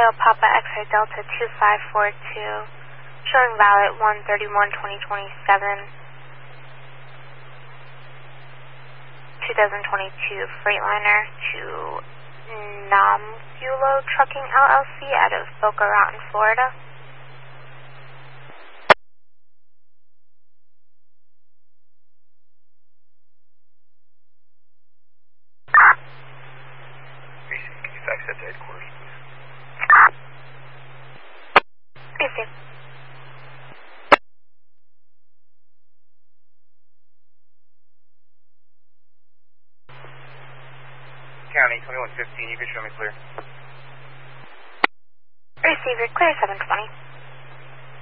Ohio Papa X-ray Delta 2542, showing valid 1/31/2027, 2022 Freightliner to Namulo Trucking LLC out of Boca Raton, Florida. Can you fax that to headquarters, please? Receive. County 2115, you can show me clear. Receiver, clear 720.